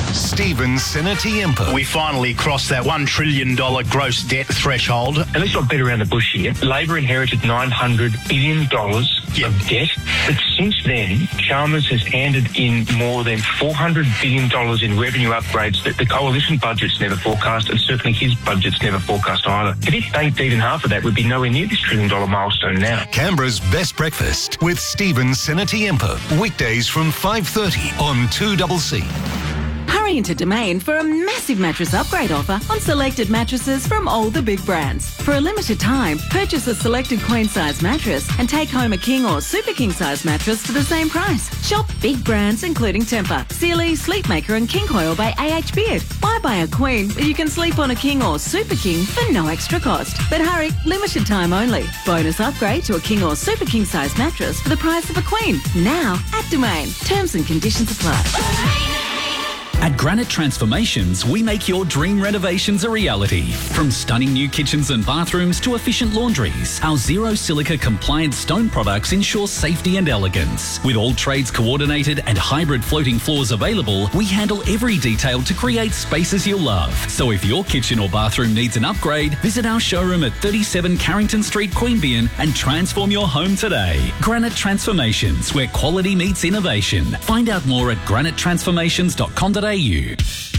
Stephen Sinatiempo. We finally crossed that $1 trillion gross debt threshold. At least not beat around the bush here. Labor inherited $900 billion of debt. But since then, Chalmers has handed in more than $400 billion in revenue upgrades that the coalition budget's never forecast, and certainly his budget's never forecast either. If it banked even half of that, we'd be nowhere near this $1 trillion milestone now. Canberra's Best Breakfast with Stephen Sinatiempo. Weekdays from 5:30 on 2CC. Hurry into Domain for a massive mattress upgrade offer on selected mattresses from all the big brands. For a limited time, purchase a selected queen-size mattress and take home a king or super king-size mattress for the same price. Shop big brands including Tempur, Sealy, Sleepmaker and King Coil by AH Beard. Why buy a queen if you can sleep on a king or super king for no extra cost? But hurry, limited time only. Bonus upgrade to a king or super king-size mattress for the price of a queen. Now at Domain. Terms and conditions apply. At Granite Transformations, we make your dream renovations a reality. From stunning new kitchens and bathrooms to efficient laundries, our zero silica compliant stone products ensure safety and elegance. With all trades coordinated and hybrid floating floors available, we handle every detail to create spaces you'll love. So if your kitchen or bathroom needs an upgrade, visit our showroom at 37 Carrington Street, Queanbeyan and transform your home today. Granite Transformations, where quality meets innovation. Find out more at granitetransformations.com.au. Hip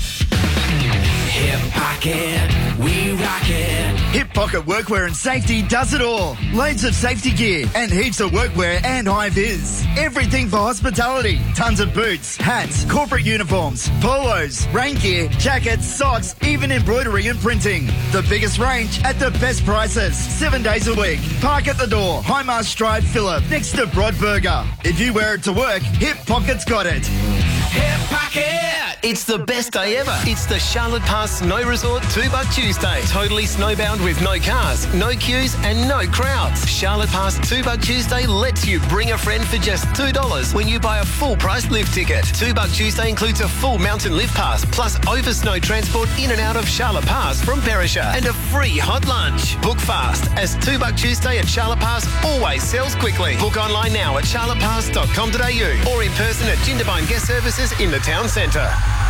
Pocket, we rock it. Hip Pocket Workwear and Safety does it all. Loads of safety gear and heaps of workwear and high vis. Everything for hospitality. Tons of boots, hats, corporate uniforms, polos, rain gear, jackets, socks, even embroidery and printing. The biggest range at the best prices. 7 days a week. Park at the door. Highmast Drive, Phillip, next to Broadburger. If you wear it to work, Hip Pocket's got it. Hip Pocket! It's the best day ever. It's the Charlotte Pass Snow Resort $2 Tuesday. Totally snowbound with no cars, no queues and no crowds. Charlotte Pass $2 Tuesday lets you bring a friend for just $2 when you buy a full price lift ticket. $2 Tuesday includes a full mountain lift pass plus over snow transport in and out of Charlotte Pass from Perisher and a free hot lunch. Book fast as $2 Tuesday at Charlotte Pass always sells quickly. Book online now at charlottepass.com.au or in person at Jindabyne Guest Services in the town centre.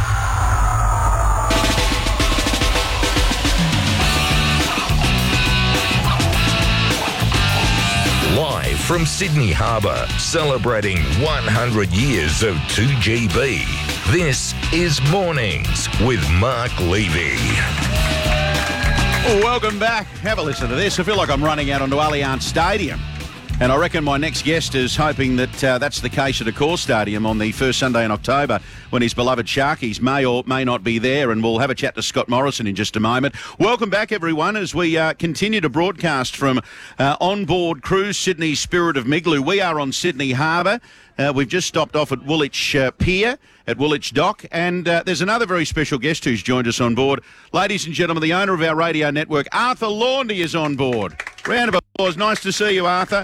Live from Sydney Harbour, celebrating 100 years of 2GB. This is Mornings with Mark Levy. Welcome back. Have a listen to this. I feel like I'm running out onto Allianz Stadium. And I reckon my next guest is hoping that that's the case at Accor Stadium on the first Sunday in October when his beloved Sharkies may or may not be there. And we'll have a chat to Scott Morrison in just a moment. Welcome back, everyone, as we continue to broadcast from onboard Cruise Sydney Spirit of Migloo. We are on Sydney Harbour. We've just stopped off at Woolwich Pier, at Woolwich Dock, and there's another very special guest who's joined us on board. Ladies and gentlemen, the owner of our radio network, Arthur Laundy, is on board. Round of applause. Nice to see you, Arthur.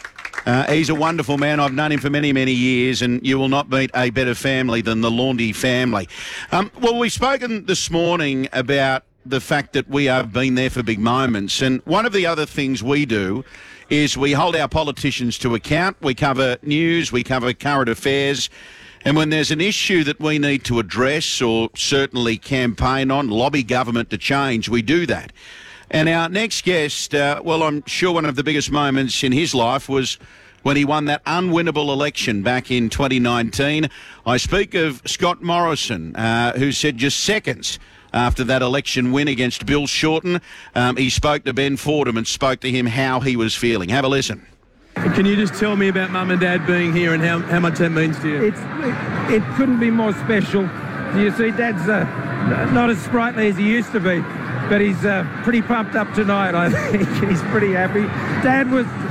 He's a wonderful man. I've known him for many, many years, and you will not meet a better family than the Laundy family. Well, we've spoken this morning about the fact that we have been there for big moments, and one of the other things we do is we hold our politicians to account. We cover news, we cover current affairs, and when there's an issue that we need to address or certainly campaign on, lobby government to change, we do that. And our next guest, well, I'm sure one of the biggest moments in his life was when he won that unwinnable election back in 2019. I speak of Scott Morrison, who said just seconds after that election win against Bill Shorten, he spoke to Ben Fordham and spoke to him how he was feeling. Have a listen. Can you just tell me about Mum and Dad being here and how much that means to you? It couldn't be more special. You see, Dad's not as sprightly as he used to be, but he's pretty pumped up tonight, I think. He's pretty happy. Dad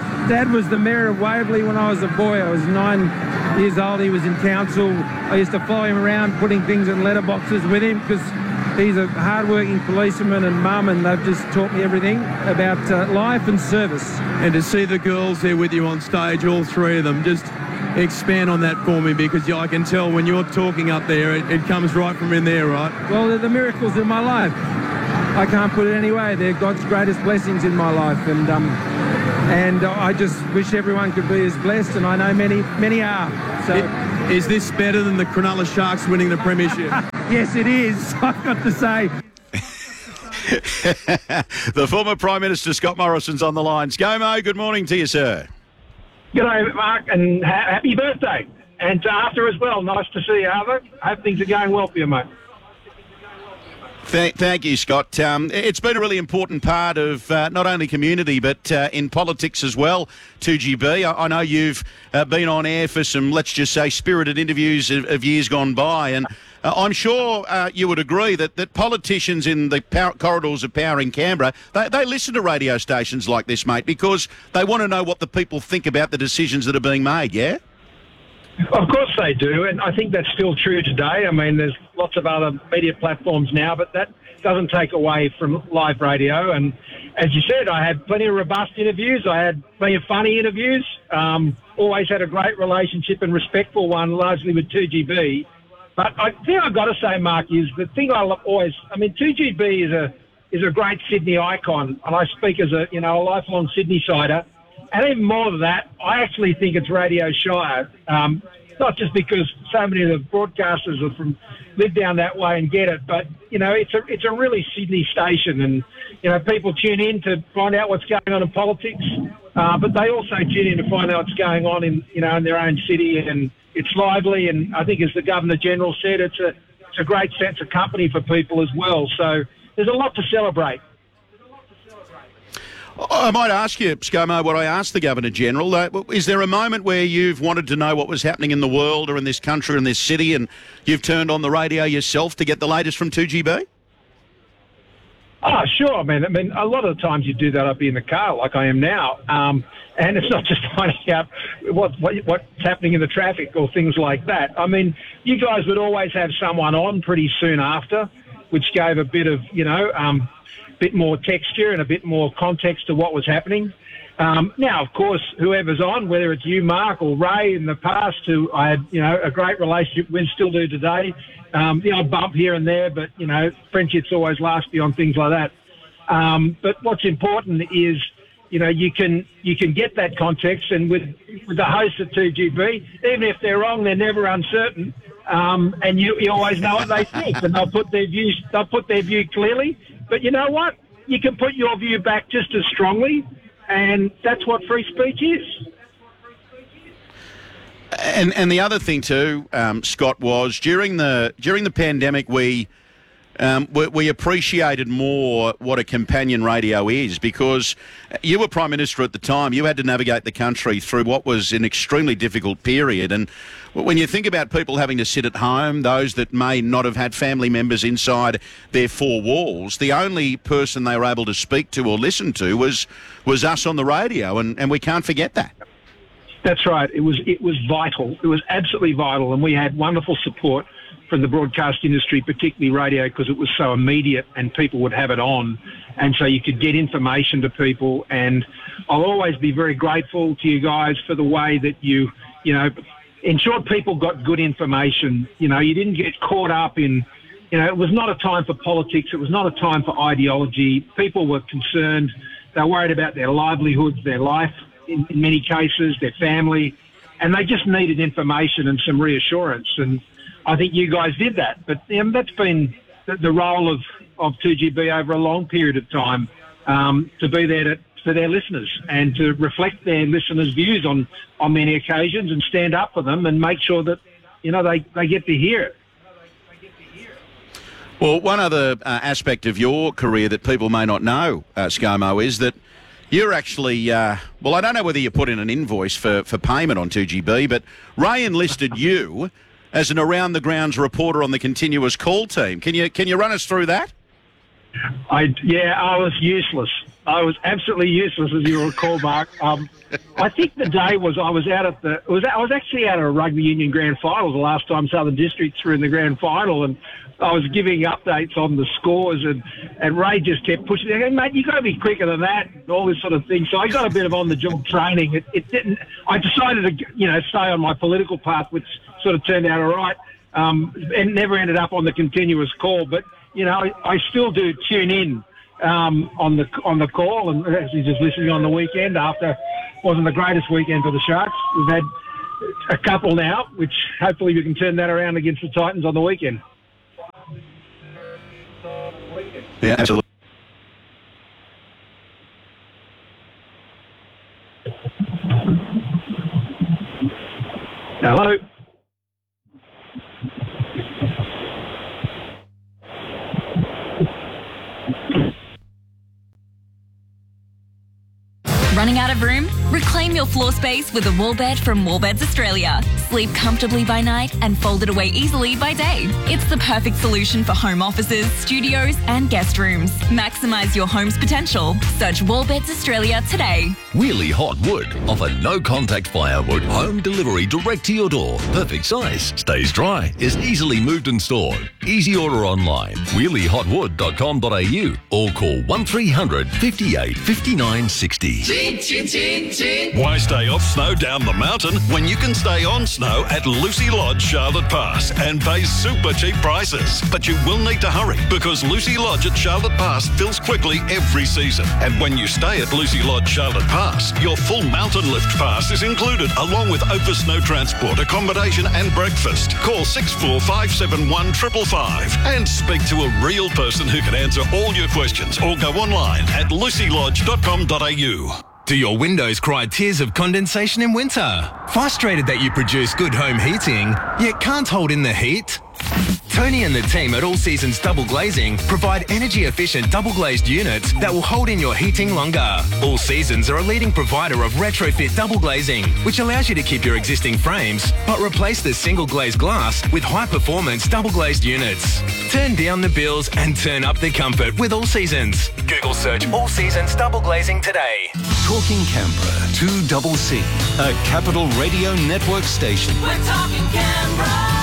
was the mayor of Waverley when I was a boy. I was 9 years old. He was in council. I used to follow him around putting things in letterboxes with him because he's a hard-working policeman and mum, and they've just taught me everything about life and service. And to see the girls there with you on stage, all three of them, just expand on that for me, because I can tell when you're talking up there, it comes right from in there, right? Well, they're the miracles in my life. I can't put it any way. They're God's greatest blessings in my life, and I just wish everyone could be as blessed, and I know many are. So Is this better than the Cronulla Sharks winning the premiership? Yes, it is. I've got to say. The former Prime Minister Scott Morrison's on the line. ScoMo, good morning to you, sir. G'day, Mark, and happy birthday. And to Arthur as well. Nice to see you, Arthur. Hope things are going well for you, mate. Thank you, Scott. It's been a really important part of not only community but in politics as well, 2GB. I know you've been on air for some, let's just say, spirited interviews of years gone by, and I'm sure you would agree that politicians in the corridors of power in Canberra, they listen to radio stations like this, mate, because they want to know what the people think about the decisions that are being made, yeah? Of course they do, and I think that's still true today. I mean, there's lots of other media platforms now, but that doesn't take away from live radio. And as you said, I had plenty of robust interviews. I had plenty of funny interviews. Always had a great relationship and respectful one, largely with 2GB. But I think I've got to say, Mark, is the thing I always... I mean, 2GB is a great Sydney icon, and I speak as a lifelong Sydney-sider. And even more than that, I actually think it's Radio Shire. Not just because so many of the broadcasters are live down that way and get it, but it's a really Sydney station, and people tune in to find out what's going on in politics, but they also tune in to find out what's going on in their own city, and it's lively. And I think, as the Governor General said, it's a great sense of company for people as well. So there's a lot to celebrate. I might ask you, ScoMo, what I asked the Governor-General. Is there a moment where you've wanted to know what was happening in the world or in this country or in this city, and you've turned on the radio yourself to get the latest from 2GB? Oh, sure. I mean, a lot of the times you do that up in the car, like I am now. And it's not just finding out what's happening in the traffic or things like that. I mean, you guys would always have someone on pretty soon after, which gave a bit of, bit more texture and a bit more context to what was happening. Now, of course, whoever's on, whether it's you, Mark, or Ray in the past, who I had, a great relationship with, still do today. The odd bump here and there, but, friendships always last beyond things like that. But what's important is, you can get that context, and with the hosts at 2GB, even if they're wrong, they're never uncertain. And you always know what they think, and they'll put their view clearly. But you know what? You can put your view back just as strongly, and that's what free speech is. And the other thing too, Scott, was during the pandemic, we appreciated more what a companion radio is, because you were Prime Minister at the time. You had to navigate the country through what was an extremely difficult period. And when you think about people having to sit at home, those that may not have had family members inside their four walls, the only person they were able to speak to or listen to was us on the radio, and we can't forget that. That's right. It was vital. It was absolutely vital, and we had wonderful support from the broadcast industry, particularly radio, because it was so immediate and people would have it on, and so you could get information to people. And I'll always be very grateful to you guys for the way that you ensured people got good information. You didn't get caught up in, it was not a time for politics. It was not a time for ideology. People were concerned. They were worried about their livelihoods, their life, in many cases, their family, and they just needed information and some reassurance. And I think you guys did that. But that's been the role of 2GB over a long period of time, to be there for their listeners and to reflect their listeners' views on many occasions and stand up for them and make sure that, they get to hear it. Well, one other aspect of your career that people may not know, ScoMo, is that you're actually, I don't know whether you put in an invoice for payment on 2GB, but Ray enlisted you as an around-the-grounds reporter on the continuous call team. Can you run us through that? I was useless. I was absolutely useless, as you recall, Mark. I think the day was I was actually out at a rugby union grand final the last time Southern Districts were in the grand final, and I was giving updates on the scores, and Ray just kept pushing me. Hey, mate, you got to be quicker than that, and all this sort of thing. So I got a bit of on-the-job training. It didn't. I decided to, stay on my political path, which sort of turned out all right, and never ended up on the continuous call. But I still do tune in on the call, and actually just listening on the weekend after. Wasn't the greatest weekend for the Sharks. We've had a couple now, which hopefully we can turn that around against the Titans on the weekend. Yeah, absolutely. Hello. Running out of room? Reclaim your floor space with a wall bed from Wallbeds Australia. Sleep comfortably by night and fold it away easily by day. It's the perfect solution for home offices, studios and guest rooms. Maximise your home's potential. Search Wallbeds Australia today. Wheelie Hot Wood offer no-contact firewood home delivery direct to your door. Perfect size, stays dry, is easily moved and stored. Easy order online, wheeliehotwood.com.au or call 1300 58 59 60. Why stay off snow down the mountain when you can stay on snow at Lucy Lodge, Charlotte Pass and pay super cheap prices? But you will need to hurry because Lucy Lodge at Charlotte Pass fills quickly every season. And when you stay at Lucy Lodge, Charlotte Pass, your full mountain lift pass is included along with over snow transport, accommodation and breakfast. Call 64571 555 and speak to a real person who can answer all your questions or go online at lucylodge.com.au. Do your windows cry tears of condensation in winter? Frustrated that you produce good home heating, yet can't hold in the heat? Tony and the team at All Seasons Double Glazing provide energy-efficient double-glazed units that will hold in your heating longer. All Seasons are a leading provider of retrofit double glazing, which allows you to keep your existing frames, but replace the single-glazed glass with high-performance double-glazed units. Turn down the bills and turn up the comfort with All Seasons. Google search All Seasons Double Glazing today. Talking Canberra, 2CC, a Capital Radio Network station. We're talking Canberra.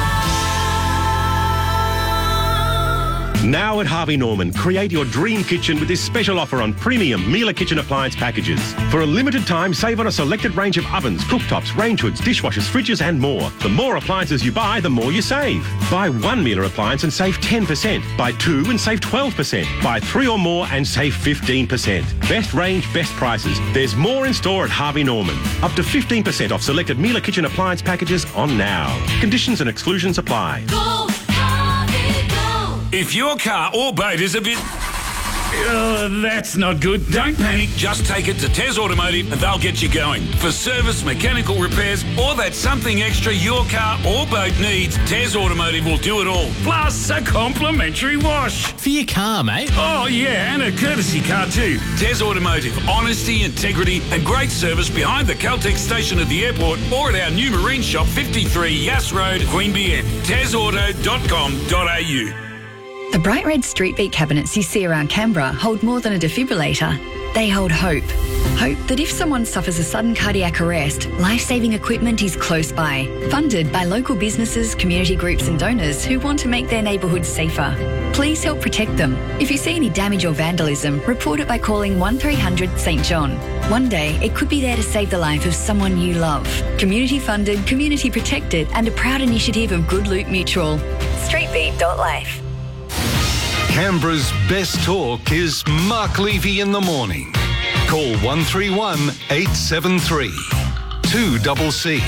Now at Harvey Norman, create your dream kitchen with this special offer on premium Miele kitchen appliance packages. For a limited time, save on a selected range of ovens, cooktops, range hoods, dishwashers, fridges and more. The more appliances you buy, the more you save. Buy one Miele appliance and save 10%. Buy two and save 12%. Buy three or more and save 15%. Best range, best prices. There's more in store at Harvey Norman. Up to 15% off selected Miele kitchen appliance packages on now. Conditions and exclusions apply. Go, Harvey, go. If your car or boat is a bit... that's not good. Don't panic. Just take it to Tez Automotive and they'll get you going. For service, mechanical repairs, or that something extra your car or boat needs, Tez Automotive will do it all. Plus a complimentary wash. For your car, mate. Oh, yeah, and a courtesy car too. Tez Automotive. Honesty, integrity and great service behind the Caltex station at the airport or at our new marine shop, 53 Yass Road, Queanbeyan. TezAuto.com.au. The bright red street beat cabinets you see around Canberra hold more than a defibrillator. They hold hope. Hope that if someone suffers a sudden cardiac arrest, life-saving equipment is close by. Funded by local businesses, community groups and donors who want to make their neighbourhoods safer. Please help protect them. If you see any damage or vandalism, report it by calling 1300 St John. One day, it could be there to save the life of someone you love. Community funded, community protected and a proud initiative of Good Loot Mutual. Streetbeat.life. Canberra's best talk is Mark Levy in the morning. Call 131 873 2CC.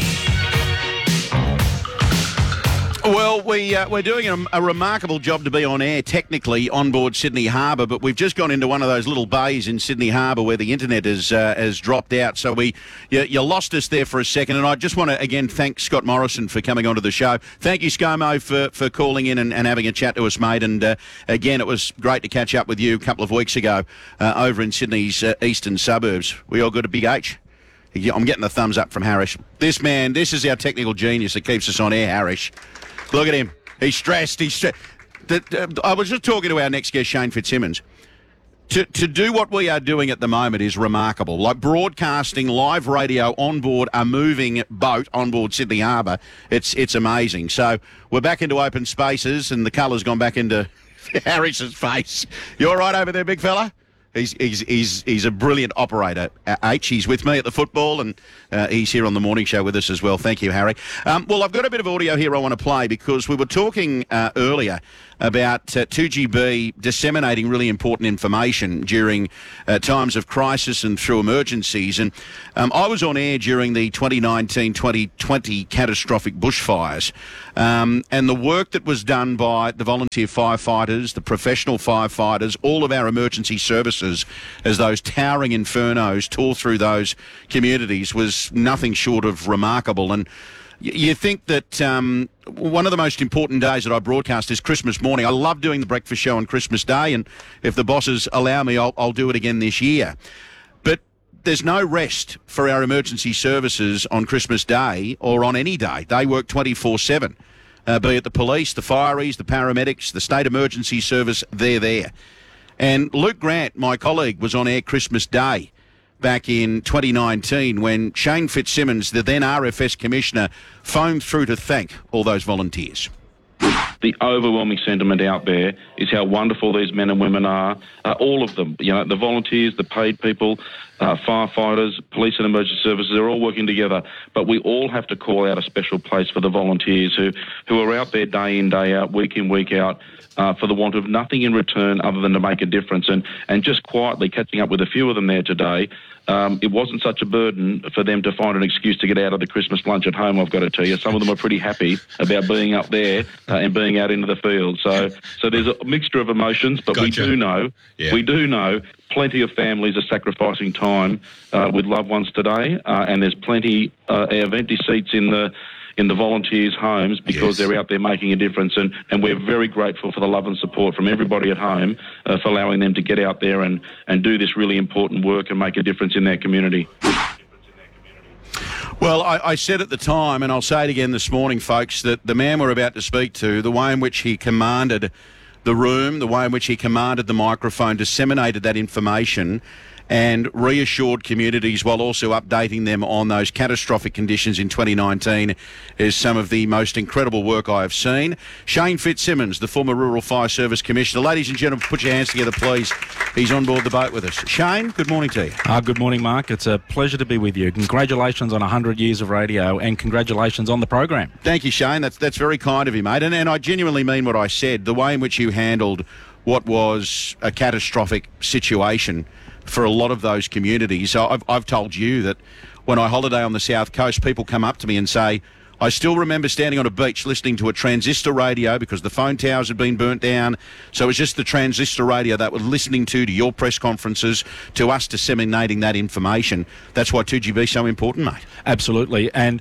Well, we're doing a remarkable job to be on air technically on board Sydney Harbour, but we've just gone into one of those little bays in Sydney Harbour where the internet has dropped out. So you lost us there for a second, and I just want to again thank Scott Morrison for coming onto the show. Thank you, ScoMo, for calling in and having a chat to us, mate. And again, it was great to catch up with you a couple of weeks ago over in Sydney's eastern suburbs. We all good at Big H? I'm getting the thumbs up from Harish. This is our technical genius that keeps us on air, Harish. Look at him. He's stressed. I was just talking to our next guest, Shane Fitzsimmons. To do what we are doing at the moment is remarkable. Like broadcasting, live radio on board a moving boat on board Sydney Harbour. It's amazing. So we're back into open spaces and the colour's gone back into Harris's face. You all right over there, big fella? He's a brilliant operator. He's with me at the football, and he's here on the morning show with us as well. Thank you, Harry. Well, I've got a bit of audio here I want to play because we were talking earlier about 2GB disseminating really important information during times of crisis and through emergencies. And I was on air during the 2019-2020 catastrophic bushfires. And the work that was done by the volunteer firefighters, the professional firefighters, all of our emergency services as those towering infernos tore through those communities was nothing short of remarkable. And you think that one of the most important days that I broadcast is Christmas morning. I love doing the breakfast show on Christmas Day, and if the bosses allow me, I'll do it again this year. But there's no rest for our emergency services on Christmas Day or on any day. They work 24/7, be it the police, the fireys, the paramedics, the State Emergency Service, they're there. And Luke Grant, my colleague, was on air Christmas Day back in 2019 when Shane Fitzsimmons, the then RFS Commissioner, phoned through to thank all those volunteers. The overwhelming sentiment out there is how wonderful these men and women are, all of them. You know, the volunteers, the paid people, firefighters, police and emergency services, they're all working together. But we all have to call out a special place for the volunteers who are out there day in, day out, week in, week out, for the want of nothing in return other than to make a difference. And just quietly catching up with a few of them there today, it wasn't such a burden for them to find an excuse to get out of the Christmas lunch at home, I've got to tell you. Some of them are pretty happy about being up there and being out into the field. So there's a mixture of emotions, but we do know plenty of families are sacrificing time with loved ones today, and there's plenty of empty seats in the volunteers' homes because they're out there making a difference, and we're very grateful for the love and support from everybody at home for allowing them to get out there and do this really important work and make a difference in their community. Well, I said at the time, and I'll say it again this morning, folks, that the man we're about to speak to, the way in which he commanded the room, the way in which he commanded the microphone, disseminated that information and reassured communities while also updating them on those catastrophic conditions in 2019 is some of the most incredible work I have seen. Shane Fitzsimmons, the former Rural Fire Service Commissioner. Ladies and gentlemen, put your hands together, please. He's on board the boat with us. Shane, good morning to you. Good morning, Mark. It's a pleasure to be with you. Congratulations on 100 years of radio and congratulations on the program. Thank you, Shane. That's very kind of you, mate. And I genuinely mean what I said. The way in which you handled what was a catastrophic situation for a lot of those communities. I've told you that when I holiday on the South Coast, people come up to me and say, I still remember standing on a beach listening to a transistor radio because the phone towers had been burnt down. So it was just the transistor radio that we're listening to your press conferences, to us disseminating that information. That's why 2GB is so important, mate. Absolutely. And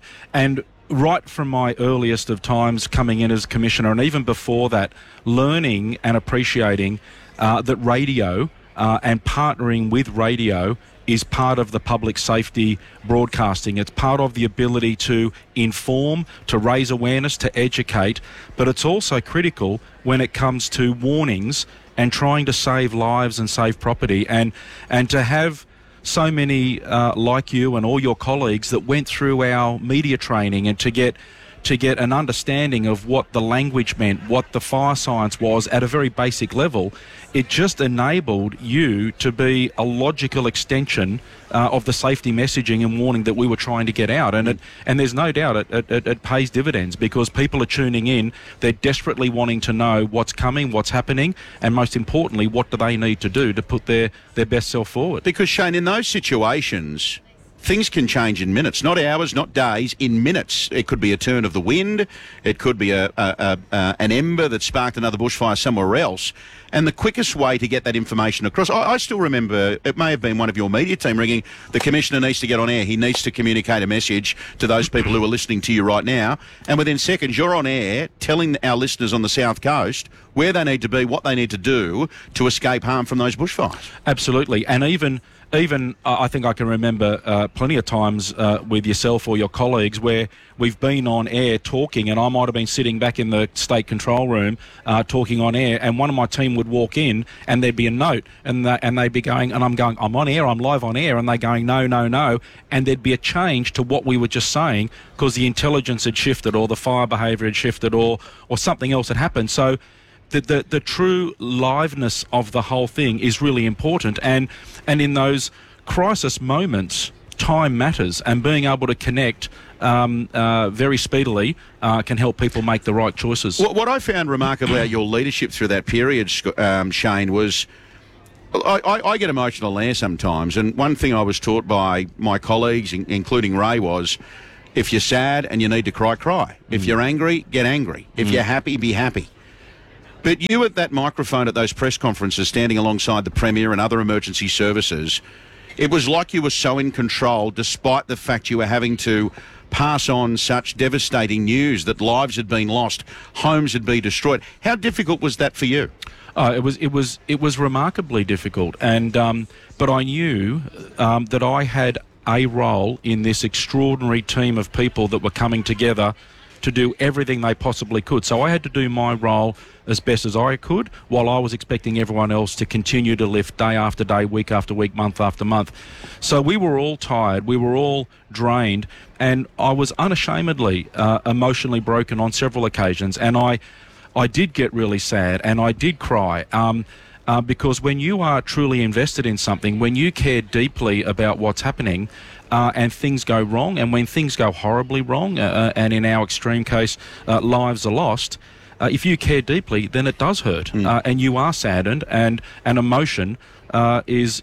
right from my earliest of times coming in as Commissioner, and even before that, learning and appreciating that radio and partnering with radio is part of the public safety broadcasting. It's part of the ability to inform, to raise awareness, to educate, but it's also critical when it comes to warnings and trying to save lives and save property. And to have so many like you and all your colleagues that went through our media training and to get an understanding of what the language meant, what the fire science was at a very basic level, it just enabled you to be a logical extension of the safety messaging and warning that we were trying to get out. And there's no doubt it pays dividends because people are tuning in, they're desperately wanting to know what's coming, what's happening, and most importantly, what do they need to do to put their best self forward. Because, Shane, in those situations, things can change in minutes, not hours, not days, in minutes. It could be a turn of the wind. It could be an ember that sparked another bushfire somewhere else. And the quickest way to get that information across, I still remember, it may have been one of your media team ringing, the Commissioner needs to get on air. He needs to communicate a message to those people who are listening to you right now. And within seconds, you're on air telling our listeners on the South Coast where they need to be, what they need to do to escape harm from those bushfires. Absolutely. And even I think I can remember plenty of times with yourself or your colleagues where we've been on air talking, and I might have been sitting back in the state control room talking on air, and one of my team would walk in and there'd be a note and they'd be going, and I'm going, I'm on air, I'm live on air, and they're going, no, and there'd be a change to what we were just saying because the intelligence had shifted or the fire behaviour had shifted or something else had happened. So the true liveness of the whole thing is really important, and in those crisis moments, time matters, and being able to connect very speedily can help people make the right choices. What I found remarkable about your leadership through that period, Shane, was I get emotional there sometimes, and one thing I was taught by my colleagues, including Ray, was if you're sad and you need to cry, cry. If you're angry, get angry. If you're happy, be happy. But you at that microphone at those press conferences, standing alongside the Premier and other emergency services, it was like you were so in control, despite the fact you were having to pass on such devastating news that lives had been lost, homes had been destroyed. How difficult was that for you? It was remarkably difficult, and but I knew that I had a role in this extraordinary team of people that were coming together to do everything they possibly could. So I had to do my role as best as I could, while I was expecting everyone else to continue to lift day after day, week after week, month after month. So we were all tired, we were all drained, and I was unashamedly emotionally broken on several occasions, and I did get really sad, and I did cry. Because when you are truly invested in something, when you care deeply about what's happening, and things go wrong, and when things go horribly wrong, and in our extreme case, lives are lost, if you care deeply, then it does hurt, and you are saddened, and an emotion is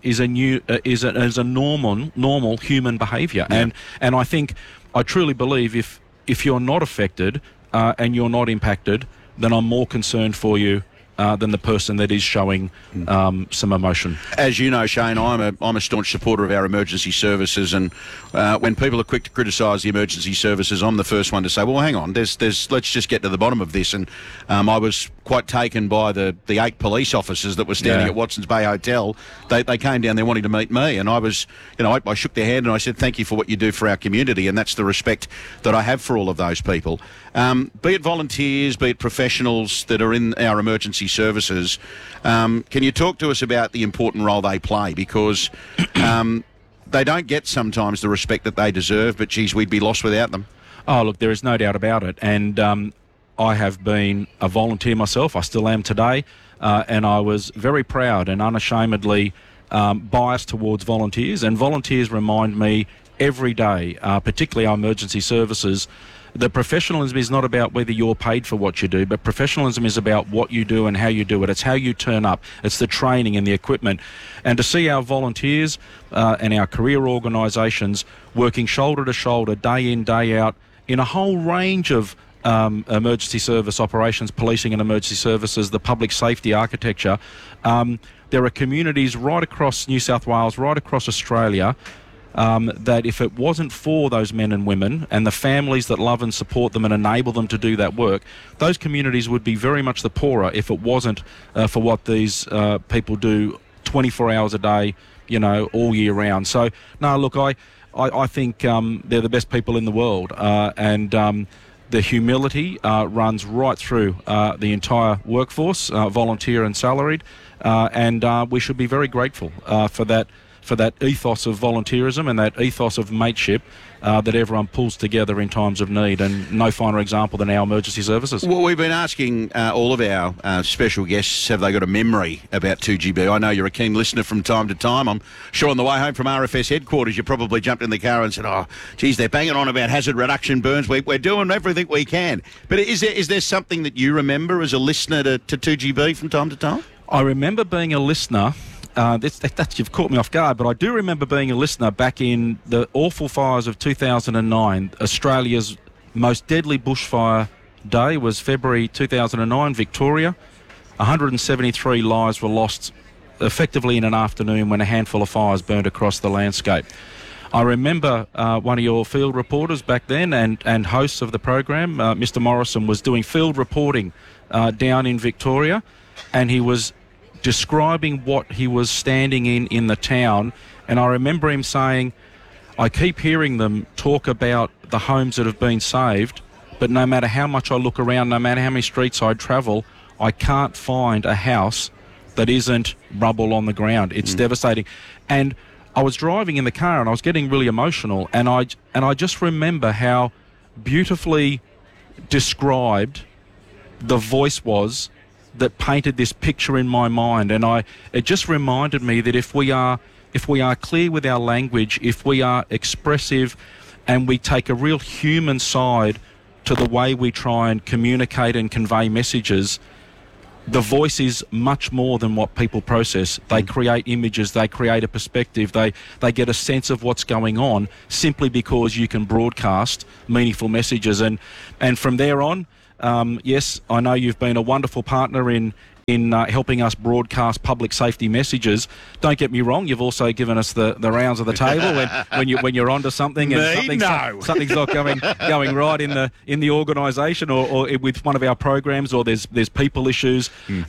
a normal human behaviour, and I think I truly believe if you're not affected and you're not impacted, then I'm more concerned for you than the person that is showing some emotion. As you know, Shane, I'm a staunch supporter of our emergency services, and when people are quick to criticise the emergency services, I'm the first one to say, well, hang on, let's just get to the bottom of this. And I was quite taken by the 8 police officers that were standing at Watson's Bay Hotel. They came down there wanting to meet me, and I was, I shook their hand and I said, thank you for what you do for our community, and that's the respect that I have for all of those people. Be it volunteers, be it professionals that are in our emergency services, can you talk to us about the important role they play? Because they don't get sometimes the respect that they deserve, but geez, we'd be lost without them. Oh, look, there is no doubt about it, and I have been a volunteer myself. I still am today, and I was very proud and unashamedly biased towards volunteers, and volunteers remind me every day, particularly our emergency services, that professionalism is not about whether you're paid for what you do, but professionalism is about what you do and how you do it. It's how you turn up. It's the training and the equipment. And to see our volunteers and our career organisations working shoulder to shoulder, day in, day out, in a whole range of emergency service operations, policing and emergency services, the public safety architecture, there are communities right across New South Wales, right across Australia, that if it wasn't for those men and women and the families that love and support them and enable them to do that work, those communities would be very much the poorer if it wasn't for what these people do 24 hours a day, all year round. So, no, look, I think they're the best people in the world, and the humility runs right through the entire workforce, volunteer and salaried, and we should be very grateful for that ethos of volunteerism and that ethos of mateship that everyone pulls together in times of need, and no finer example than our emergency services. Well, we've been asking all of our special guests, have they got a memory about 2GB? I know you're a keen listener from time to time. I'm sure on the way home from RFS headquarters, you probably jumped in the car and said, oh, geez, they're banging on about hazard reduction burns. We're doing everything we can. But is there something that you remember as a listener to 2GB from time to time? I remember being a listener. You've caught me off guard, but I do remember being a listener back in the awful fires of 2009. Australia's most deadly bushfire day was February 2009, Victoria. 173 lives were lost effectively in an afternoon when a handful of fires burned across the landscape. I remember one of your field reporters back then and hosts of the program, Mr. Morrison, was doing field reporting down in Victoria, and he was describing what he was standing in the town, and I remember him saying, I keep hearing them talk about the homes that have been saved, but no matter how much I look around, no matter how many streets I travel, I can't find a house that isn't rubble on the ground. It's devastating. And I was driving in the car and I was getting really emotional, and I just remember how beautifully described the voice was that painted this picture in my mind, and it just reminded me that if we are clear with our language, if we are expressive, and we take a real human side to the way we try and communicate and convey messages, the voice is much more than what people process. They create images, they create a perspective, they get a sense of what's going on simply because you can broadcast meaningful messages. And from there on, yes, I know you've been a wonderful partner in helping us broadcast public safety messages. Don't get me wrong, you've also given us the rounds of the table when you're onto something and something's not going right in the organisation or with one of our programs, or there's people issues.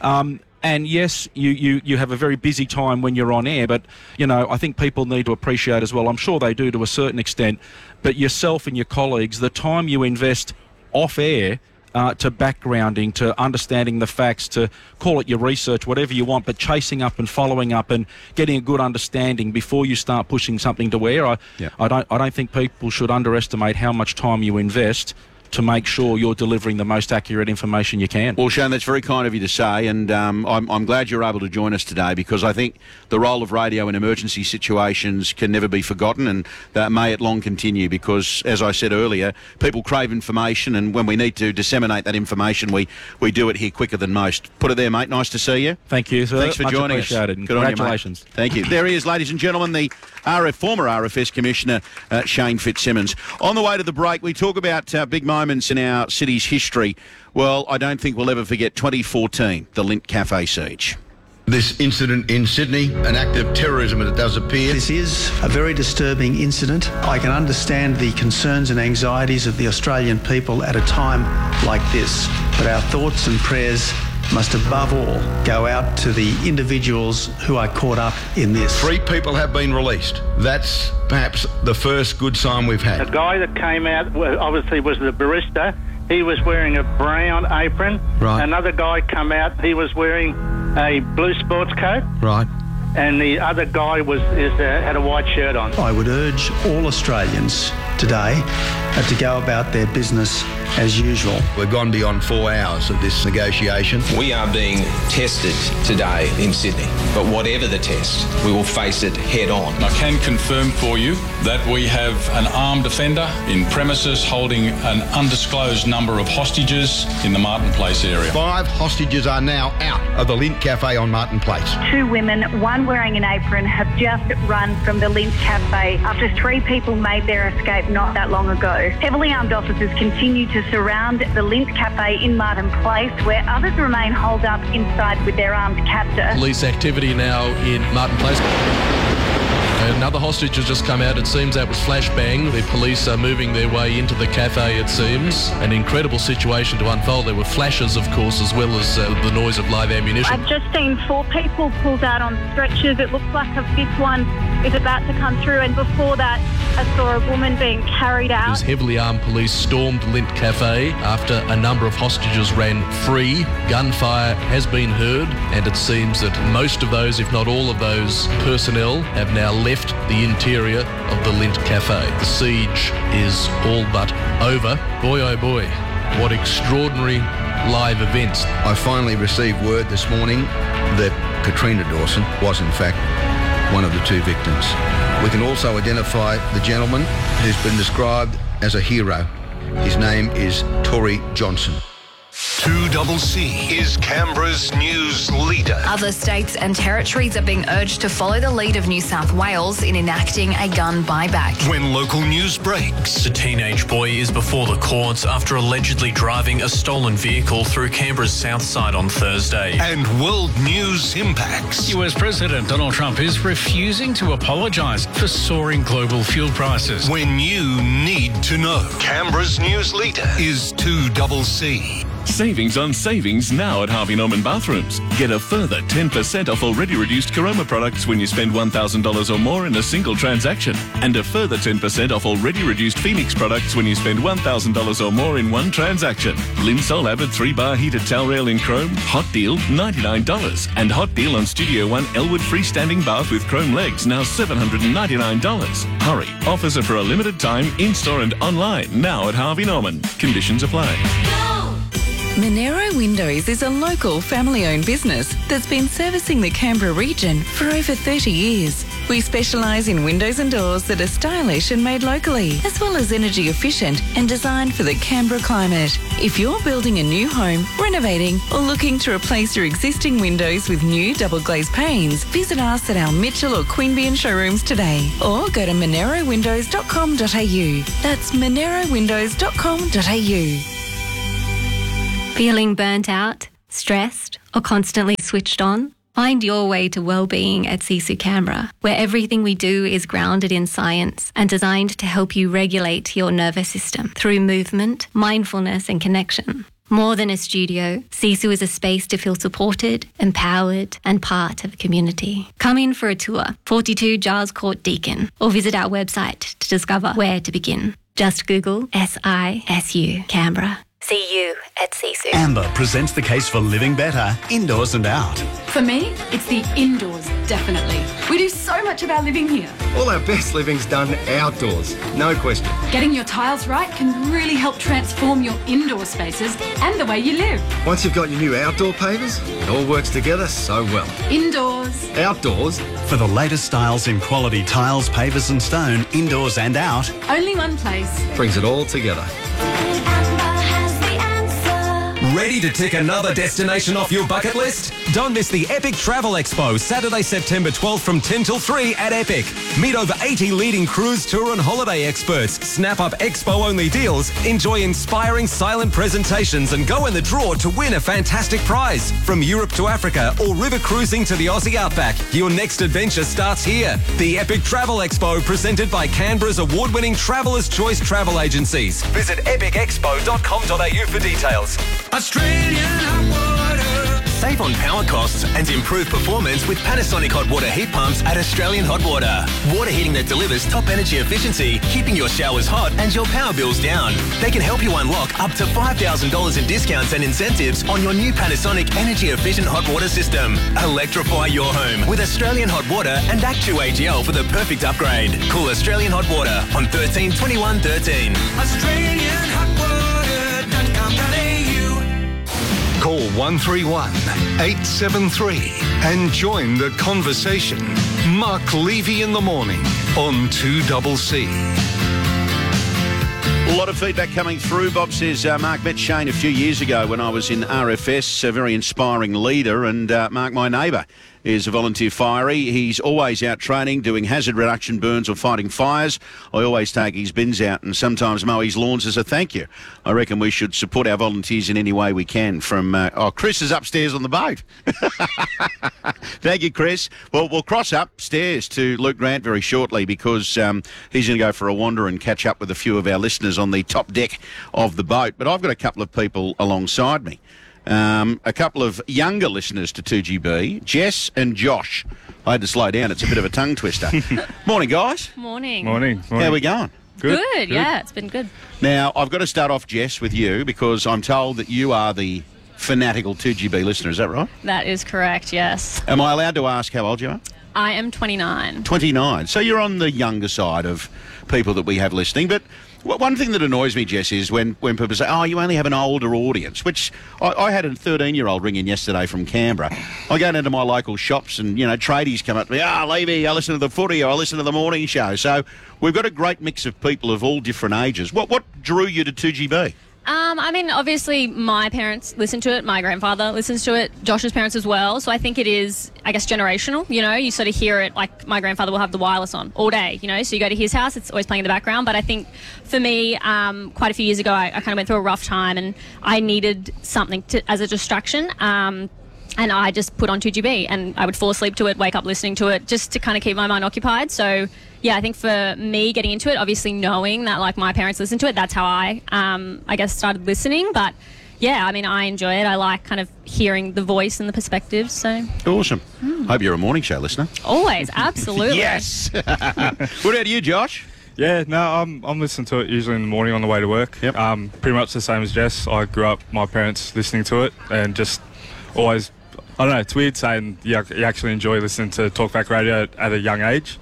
And yes, you have a very busy time when you're on air, but I think people need to appreciate as well, I'm sure they do to a certain extent, but yourself and your colleagues, the time you invest off air to backgrounding, to understanding the facts, to call it your research, whatever you want, but chasing up and following up and getting a good understanding before you start pushing something to air. I don't think people should underestimate how much time you invest to make sure you're delivering the most accurate information you can. Well, Shane, that's very kind of you to say, and I'm glad you're able to join us today, because I think the role of radio in emergency situations can never be forgotten, and that may it long continue, because, as I said earlier, people crave information, and when we need to disseminate that information, we do it here quicker than most. Put it there, mate. Nice to see you. Thank you, sir. Thanks for Much joining appreciated. us. Good Congratulations. On you, mate. Thank you. There he is, ladies and gentlemen, the former RFS Commissioner, Shane Fitzsimmons. On the way to the break, we talk about big moments in our city's history. Well, I don't think we'll ever forget 2014, the Lindt Cafe siege. This incident in Sydney, an act of terrorism, it does appear. This is a very disturbing incident. I can understand the concerns and anxieties of the Australian people at a time like this, but our thoughts and prayers must above all go out to the individuals who are caught up in this. 3 people have been released. That's perhaps the first good sign we've had. The guy that came out obviously was the barista. He was wearing a brown apron. Right. Another guy come out, he was wearing a blue sports coat. Right. And the other guy had a white shirt on. I would urge all Australians today to go about their business as usual. We've gone beyond 4 hours of this negotiation. We are being tested today in Sydney, but whatever the test, we will face it head on. I can confirm for you that we have an armed offender in premises holding an undisclosed number of hostages in the Martin Place area. 5 hostages are now out of the Lindt Cafe on Martin Place. 2 women, one wearing an apron, have just run from the Lindt Cafe after 3 people made their escape not that long ago. Heavily armed officers continue to surround the Lindt Cafe in Martin Place, where others remain holed up inside with their armed captor. Police activity now in Martin Place. Another hostage has just come out. It seems that was flashbang. The police are moving their way into the cafe, it seems. An incredible situation to unfold. There were flashes, of course, as well as the noise of live ammunition. I've just seen 4 people pulled out on stretchers. It looks like a 5th one is about to come through. And before that, I saw a woman being carried out. As heavily armed police stormed Lindt Cafe after a number of hostages ran free. Gunfire has been heard, and it seems that most of those, if not all of those personnel, have now left the interior of the Lindt Cafe. The siege is all but over. Boy, oh boy, what extraordinary live events. I finally received word this morning that Katrina Dawson was in fact one of the 2 victims. We can also identify the gentleman who's been described as a hero. His name is Tory Johnson. 2CC is Canberra's news leader. Other states and territories are being urged to follow the lead of New South Wales in enacting a gun buyback. When local news breaks. A teenage boy is before the courts after allegedly driving a stolen vehicle through Canberra's south side on Thursday. And world news impacts. US President Donald Trump is refusing to apologise for soaring global fuel prices. When you need to know. Canberra's news leader is 2CC. Savings on savings now at Harvey Norman Bathrooms. Get a further 10% off already reduced Caroma products when you spend $1,000 or more in a single transaction. And a further 10% off already reduced Phoenix products when you spend $1,000 or more in one transaction. Linsol Avid 3-bar heated towel rail in chrome, hot deal $99. And hot deal on Studio One Elwood freestanding bath with chrome legs, now $799. Hurry, offers are for a limited time, in-store and online, now at Harvey Norman. Conditions apply. Monero Windows is a local family-owned business that's been servicing the Canberra region for over 30 years. We specialise in windows and doors that are stylish and made locally, as well as energy efficient and designed for the Canberra climate. If you're building a new home, renovating, or looking to replace your existing windows with new double glazed panes, visit us at our Mitchell or Queanbeyan showrooms today, or go to monerowindows.com.au. That's monerowindows.com.au. Feeling burnt out, stressed, or constantly switched on? Find your way to well-being at Sisu Canberra, where everything we do is grounded in science and designed to help you regulate your nervous system through movement, mindfulness and connection. More than a studio, Sisu is a space to feel supported, empowered and part of a community. Come in for a tour, 42 Giles Court Deakin, or visit our website to discover where to begin. Just Google SISU Canberra. See you at Sisu. Amber presents the case for living better, indoors and out. For me, it's the indoors, definitely. We do so much of our living here. All our best living's done outdoors, no question. Getting your tiles right can really help transform your indoor spaces and the way you live. Once you've got your new outdoor pavers, it all works together so well. Indoors. Outdoors. For the latest styles in quality tiles, pavers and stone, indoors and out. Only one place. Brings it all together. Ready to tick another destination off your bucket list? Don't miss the Epic Travel Expo, Saturday, September 12th from 10 till 3 at Epic. Meet over 80 leading cruise, tour and holiday experts. Snap up expo-only deals, enjoy inspiring silent presentations and go in the draw to win a fantastic prize. From Europe to Africa or river cruising to the Aussie Outback, your next adventure starts here. The Epic Travel Expo, presented by Canberra's award-winning Traveller's Choice Travel Agencies. Visit epicexpo.com.au for details. Australian hot water. Save on power costs and improve performance with Panasonic hot water heat pumps at Australian Hot Water. Water heating that delivers top energy efficiency, keeping your showers hot and your power bills down. They can help you unlock up to $5,000 in discounts and incentives on your new Panasonic energy efficient hot water system. Electrify your home with Australian Hot Water and Actu-AGL for the perfect upgrade. Call Australian Hot Water on 13 21 13. Call 131 873 and join the conversation. Mark Levy in the morning on 2CC. A lot of feedback coming through. Bob says, Mark met Shane a few years ago when I was in RFS, a very inspiring leader, and Mark, my neighbour, is a volunteer fiery. He's always out training, doing hazard reduction burns or fighting fires. I always take his bins out and sometimes mow his lawns as a thank you. I reckon we should support our volunteers in any way we can. From Chris is upstairs on the boat. Thank you, Chris. Well, we'll cross upstairs to Luke Grant very shortly because he's going to go for a wander and catch up with a few of our listeners on the top deck of the boat. But I've got a couple of people alongside me. A couple of younger listeners to 2GB, Jess and Josh. I had to slow down. It's a bit of a tongue twister. Morning, guys. Morning. Morning. How are we going? Good, yeah, it's been good. Now, I've got to start off, Jess, with you because I'm told that you are the fanatical 2GB listener. Is that right? That is correct, yes. Am I allowed to ask how old you are? I am 29. 29. So you're on the younger side of people that we have listening. But one thing that annoys me, Jess, is when people say, oh, you only have an older audience, which I had a 13-year-old ring in yesterday from Canberra. I go into my local shops and, tradies come up to me, Levy, I listen to the footy or I listen to the morning show. So we've got a great mix of people of all different ages. What drew you to 2GB? I mean, obviously my parents listen to it. My grandfather listens to it. Josh's parents as well. So I think it is, I guess, generational. You sort of hear it, like my grandfather will have the wireless on all day, So you go to his house, it's always playing in the background. But I think for me, quite a few years ago, I kind of went through a rough time and I needed something as a distraction. And I just put on 2GB and I would fall asleep to it, wake up listening to it, just to kind of keep my mind occupied. So, yeah, I think for me getting into it, obviously knowing that, like, my parents listen to it, that's how I guess, started listening. But, yeah, I mean, I enjoy it. I like kind of hearing the voice and the perspectives, so... Awesome. Hope you're a morning show listener. Always, absolutely. Yes! What about you, Josh? Yeah, no, I'm listening to it usually in the morning on the way to work. Yep. Pretty much the same as Jess. I grew up, my parents listening to it, and just always... I don't know, it's weird saying you actually enjoy listening to talkback radio at a young age.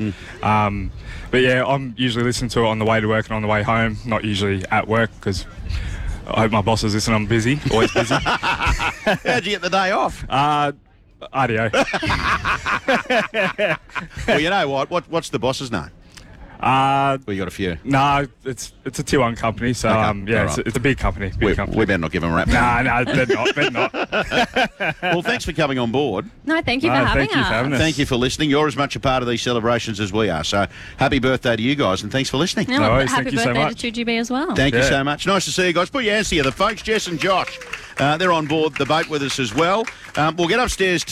But yeah, I'm usually listening to it on the way to work and on the way home, not usually at work because I hope my bosses listen. I'm busy, always busy. How'd you get the day off? RDO. Well, you know what? What's the boss's name? Well, you got a few. No, it's a tier 1 company, so Okay. it's a big company. We better not give them a rap. No, better not. Well, thanks for coming on board. No, thank you for having us. Thank you for listening. You're as much a part of these celebrations as we are. So happy birthday to you guys, and thanks for listening. No, happy birthday to 2GB as well. Thank you so much. Nice to see you guys. Put your hands together, folks. Jess and Josh, they're on board the boat with us as well. We'll get upstairs